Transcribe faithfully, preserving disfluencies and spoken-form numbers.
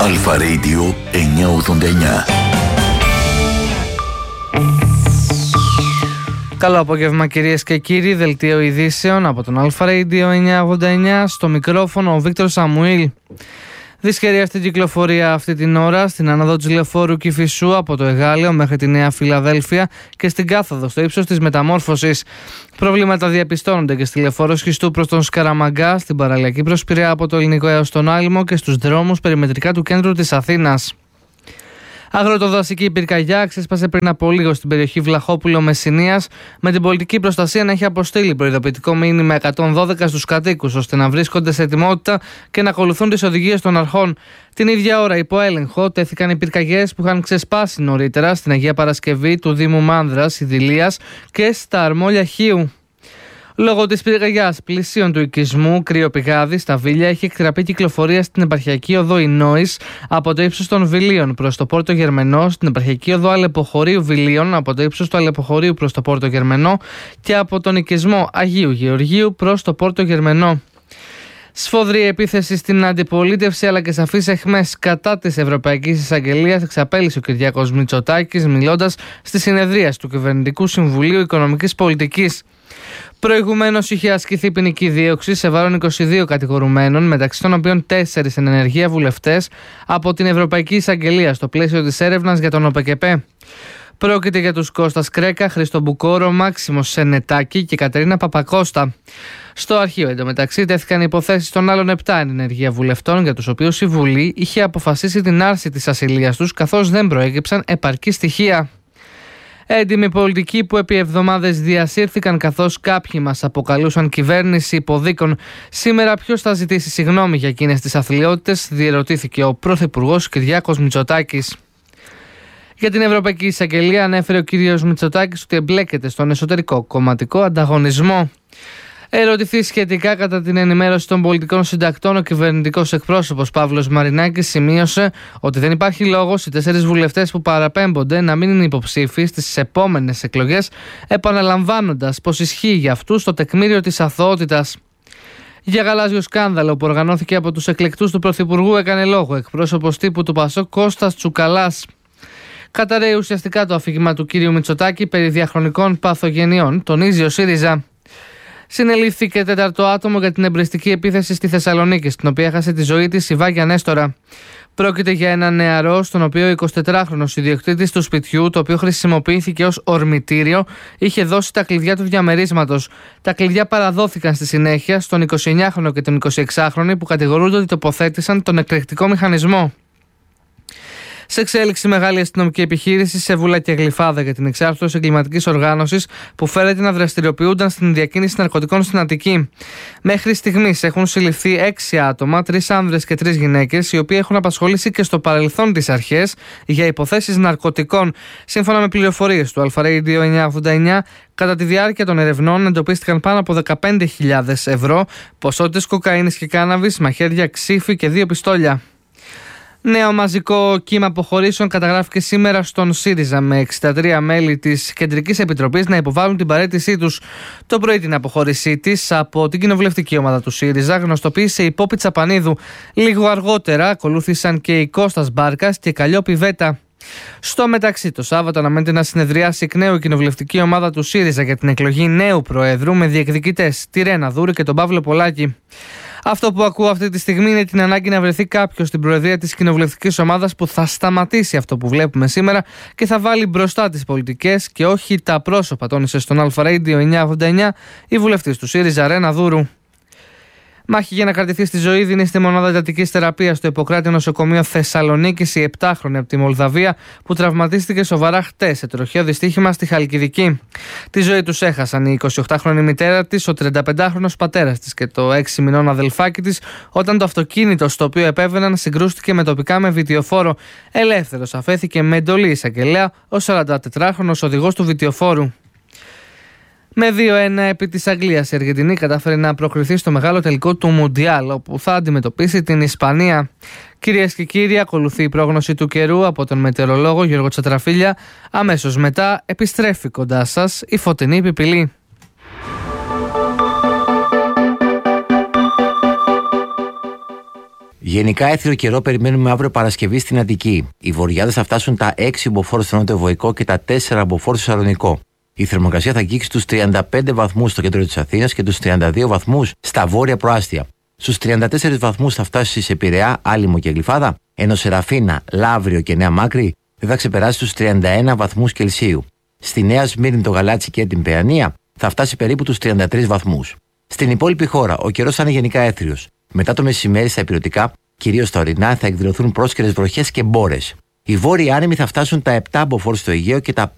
Αλφα Radio εννιακόσια ογδόντα εννιά. Καλό απόγευμα κυρίες και κύριοι, δελτίο ειδήσεων από τον Αλφα Radio εννιακόσια ογδόντα εννιά, στο μικρόφωνο ο Βίκτορ Σαμουήλ. Δυσχερία στην κυκλοφορία αυτή την ώρα στην άνοδο της λεωφόρου Κηφισού από το Εγάλεο μέχρι τη Νέα Φιλαδέλφια και στην κάθοδο στο ύψος της Μεταμόρφωσης. Προβλήματα διαπιστώνονται και στη λεωφόρο Σχιστού προς τον Σκαραμαγκά, στην παραλιακή προς Πειραιά από το Ελληνικό έως τον Άλυμο και στους δρόμους περιμετρικά του κέντρου της Αθήνας. Αγροτοδασική πυρκαγιά ξέσπασε πριν από λίγο στην περιοχή Βλαχόπουλο Μεσσηνίας, με την πολιτική προστασία να έχει αποστείλει προειδοποιητικό μήνυμα εκατόν δώδεκα στους κατοίκους, ώστε να βρίσκονται σε ετοιμότητα και να ακολουθούν τις οδηγίες των αρχών. Την ίδια ώρα, υπό έλεγχο τέθηκαν οι πυρκαγιές που είχαν ξεσπάσει νωρίτερα στην Αγία Παρασκευή του Δήμου Μάνδρας, Ιδηλίας και στα Αρμόλια Χίου. Λόγω της πυρκαγιάς πλησίων του οικισμού Κρυοπηγάδη στα Βίλια, έχει εκτραπεί κυκλοφορία στην επαρχιακή οδό Ινόης από το ύψος των Βιλίων προς το Πόρτο Γερμενό, στην επαρχιακή οδό Αλεποχωρίου Βιλίων από το ύψος του Αλεποχωρίου προς το Πόρτο Γερμενό και από τον οικισμό Αγίου Γεωργίου προς το Πόρτο Γερμενό. Σφοδρή επίθεση στην αντιπολίτευση αλλά και σαφείς αιχμές κατά της Ευρωπαϊκής Εισαγγελίας εξαπέλυσε ο Κυριάκος Μητσοτάκης, μιλώντας στη συνεδρίαση του Κυβερνητικού Συμβουλίου Οικονομικής Πολιτικής. Προηγουμένως είχε ασκηθεί ποινική δίωξη σε βάρος είκοσι δύο κατηγορουμένων, μεταξύ των οποίων τέσσερις εν ενεργεία βουλευτές από την Ευρωπαϊκή Εισαγγελία στο πλαίσιο της έρευνας για τον ΟΠΕΚΕΠΕ. Πρόκειται για τους Κώστας Κρέκα, Χρήστο Μπουκόρο, Μάξιμο Σενετάκη και Κατερίνα Παπακώστα. Στο αρχείο εντωμεταξύ τέθηκαν υποθέσεις των άλλων επτά εν ενεργεία βουλευτών, για τους οποίους η Βουλή είχε αποφασίσει την άρση της ασυλίας τους, καθώς δεν προέκυψαν επαρκή στοιχεία. Έντιμοι πολιτικοί που επί εβδομάδες διασύρθηκαν, καθώς κάποιοι μας αποκαλούσαν κυβέρνηση υποδίκων. Σήμερα ποιος θα ζητήσει συγγνώμη για εκείνες τις αθλιότητες, διερωτήθηκε ο Πρωθυπουργός Κυριάκος Μητσοτάκης. Για την Ευρωπαϊκή Εισαγγελία ανέφερε ο κύριος Μητσοτάκης ότι εμπλέκεται στον εσωτερικό κομματικό ανταγωνισμό. Ερωτηθεί σχετικά κατά την ενημέρωση των πολιτικών συντακτών, ο κυβερνητικός εκπρόσωπος Παύλος Μαρινάκης σημείωσε ότι δεν υπάρχει λόγος οι τέσσερις βουλευτές που παραπέμπονται να μην είναι υποψήφοι στις επόμενες εκλογές, επαναλαμβάνοντας πως ισχύει για αυτούς το τεκμήριο της αθωότητας. Για γαλάζιο σκάνδαλο που οργανώθηκε από τους εκλεκτούς του Πρωθυπουργού έκανε λόγο εκπρόσωπος τύπου του ΠΑΣΟΚ Κώστας Τσουκαλάς. Καταρρέει ουσιαστικά το αφήγημα του κύριου Μητσοτάκη περί διαχρονικών παθογενειών, τονίζει ο ΣΥΡΙΖΑ. Συνελήφθηκε τέταρτο άτομο για την εμπριστική επίθεση στη Θεσσαλονίκη, στην οποία έχασε τη ζωή της η Βάγια Νέστορα. Πρόκειται για έναν νεαρό, στον οποίο ο εικοσιτετράχρονος ιδιοκτήτης του σπιτιού, το οποίο χρησιμοποιήθηκε ως ορμητήριο, είχε δώσει τα κλειδιά του διαμερίσματος. Τα κλειδιά παραδόθηκαν στη συνέχεια στον εικοσιεννιάχρονο και τον εικοσιεξάχρονο που κατηγορούνται ότι τοποθέτησαν τον εκρηκτικό μηχανισμό. Σε εξέλιξη μεγάλη αστυνομική επιχείρηση σε Βούλα και Γλυφάδα για την εξάρθρωση εγκληματικής οργάνωσης που φέρεται να δραστηριοποιούνταν στην διακίνηση ναρκωτικών στην Αττική. Μέχρι στιγμής έχουν συλληφθεί έξι άτομα, τρεις άνδρες και τρεις γυναίκες, οι οποίοι έχουν απασχολήσει και στο παρελθόν τις αρχές για υποθέσεις ναρκωτικών. Σύμφωνα με πληροφορίες του Αλφα Radio εννιακόσια ογδόντα εννιά, κατά τη διάρκεια των ερευνών εντοπίστηκαν πάνω από δεκαπέντε χιλιάδες ευρώ, ποσότητες κοκαίνης και κάναβης, μαχαίρια, ξύφη και δύο πιστόλια. Νέο μαζικό κύμα αποχωρήσεων καταγράφηκε σήμερα στον ΣΥΡΙΖΑ, με εξήντα τρία μέλη της Κεντρικής Επιτροπής να υποβάλουν την παραίτησή τους. Το πρωί την αποχώρησή της από την κοινοβουλευτική ομάδα του ΣΥΡΙΖΑ γνωστοποίησε η Πόπη Τσαπανίδου. Λίγο αργότερα ακολούθησαν και η Κώστας Μπάρκας και Καλλιόπη Βέτα. Στο μεταξύ, το Σάββατο αναμένεται να συνεδριάσει εκ νέου η κοινοβουλευτική ομάδα του ΣΥΡΙΖΑ για την εκλογή νέου Προέδρου με διεκδικητές τη Ρένα Δούρου και τον Παύλο Πολάκη. Αυτό που ακούω αυτή τη στιγμή είναι την ανάγκη να βρεθεί κάποιος στην προεδρία της κοινοβουλευτικής ομάδας που θα σταματήσει αυτό που βλέπουμε σήμερα και θα βάλει μπροστά τις πολιτικές και όχι τα πρόσωπα, τόνισε στον Αλφα Radio εννιακόσια ογδόντα εννιά η βουλευτής του ΣΥΡΙΖΑ Ρένα Δούρου. Μάχη για να κρατηθεί στη ζωή δίνει στη μονάδα εντατικής θεραπείας στο Ιπποκράτη νοσοκομείο Θεσσαλονίκης η επτάχρονη από τη Μολδαβία που τραυματίστηκε σοβαρά χτες σε τροχαίο δυστύχημα στη Χαλκιδική. Τη ζωή τους έχασαν η εικοσιοκτάχρονη μητέρα της, ο τριανταπεντάχρονος πατέρας της και το έξι μηνών αδελφάκι της, όταν το αυτοκίνητο στο οποίο επέβαιναν συγκρούστηκε με τοπικά με βιτιοφόρο. Ελεύθερος αφέθηκε με εντολή εισαγγελέα ο σαραντατετράχρονος οδηγός του βιτιοφόρου. Με δύο ένα επί της Αγγλίας, η Αργεντινή κατάφερε να προκριθεί στο μεγάλο τελικό του Μουντιάλ, όπου θα αντιμετωπίσει την Ισπανία. Κυρίες και κύριοι, ακολουθεί η πρόγνωση του καιρού από τον μετεωρολόγο Γιώργο Τσατραφίλια. Αμέσως μετά επιστρέφει κοντά σας η Φωτεινή Πιπηλή. Γενικά έθριο καιρό περιμένουμε αύριο Παρασκευή στην Αττική. Οι βοριάδες θα φτάσουν τα έξι μποφόρ στο νότιο Βοϊκό και τα τέσσερα μποφόρ στο Σαλονικό. Η θερμοκρασία θα αγγίξει τους τριάντα πέντε βαθμούς στο κέντρο της Αθήνας και τους τριάντα δύο βαθμούς στα βόρεια προάστια. Στους τριάντα τέσσερις βαθμούς θα φτάσει σε Πειραιά, Άλυμο και Γλυφάδα, ενώ Σεραφίνα, Λαύριο και Νέα Μάκρη δεν θα ξεπεράσει τους τριάντα ένα βαθμούς Κελσίου. Στη Νέα Σμύρνη, το Γαλάτσι και την Παιανία θα φτάσει περίπου τους τριάντα τρεις βαθμούς. Στην υπόλοιπη χώρα ο καιρός θα είναι γενικά έθριος. Μετά το μεσημέρι στα ηπειρωτικά, κυρίως στα ορεινά, θα εκδηλωθούν πρόσκαιρες βροχές και μπόρες. Οι βόρειοι άνεμοι θα φτάσουν τα επτά μποφόρ στο Αιγαίο και τα